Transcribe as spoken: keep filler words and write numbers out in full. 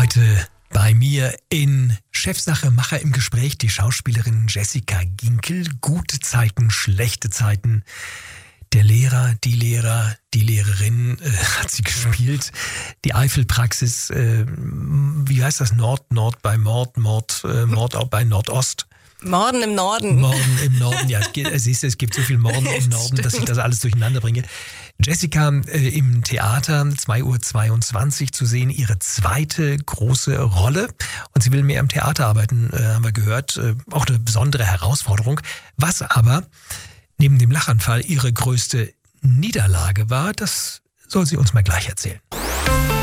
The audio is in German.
Heute bei mir in Chefsache Macher im Gespräch die Schauspielerin Jessica Ginkel. Gute Zeiten, schlechte Zeiten. Der Lehrer, die Lehrer, die Lehrerin äh, hat sie gespielt. Die Eifelpraxis, äh, wie heißt das? Nord, Nord bei Mord, Mord, äh, Mord auch bei Nordost. Morden im Norden. Morden im Norden, ja. Siehst du, es gibt so viel Morden im Norden, dass ich das alles durcheinander bringe. Jessica äh, im Theater, zwei Uhr zweiundzwanzig zu sehen, ihre zweite große Rolle. Und sie will mehr im Theater arbeiten, äh, haben wir gehört. Äh, auch eine besondere Herausforderung. Was aber neben dem Lachanfall ihre größte Niederlage war, das soll sie uns mal gleich erzählen.